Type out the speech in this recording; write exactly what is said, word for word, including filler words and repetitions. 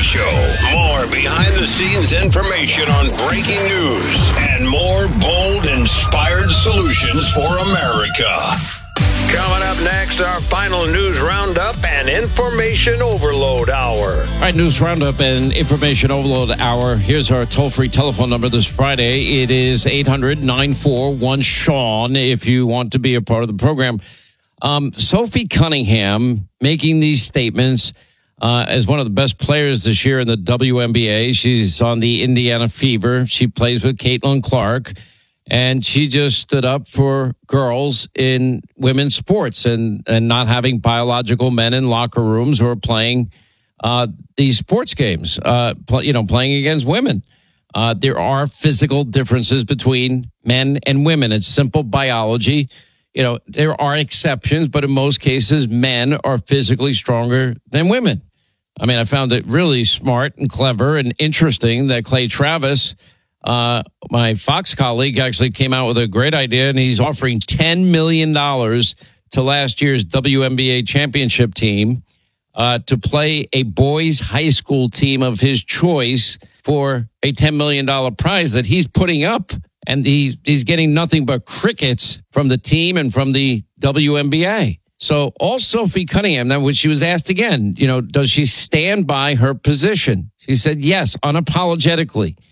Show. More behind-the-scenes information on breaking news and more bold, inspired solutions for America. Coming up next, our final news roundup and information overload hour. All right, news roundup and information overload hour. Here's our toll-free telephone number this Friday. It is eight hundred, nine four one, Sean if you want to be a part of the program. Um, Sophie Cunningham making these statements uh, as one of the best players this year in the W N B A. She's on the Indiana Fever. She plays with Caitlin Clark. And she just stood up for girls in women's sports and, and not having biological men in locker rooms or playing uh, these sports games, uh, pl- you know, playing against women. Uh, there are physical differences between men and women. It's simple biology. You know, there are exceptions, but in most cases, men are physically stronger than women. I mean, I found it really smart and clever and interesting that Clay Travis, Uh, my Fox colleague, actually came out with a great idea, and he's offering ten million dollars to last year's W N B A championship team uh, to play a boys' high school team of his choice for a ten million dollars prize that he's putting up. And he, he's getting nothing but crickets from the team and from the W N B A. So all Sophie Cunningham, now when she was asked again, you know, does she stand by her position? She said, yes, unapologetically.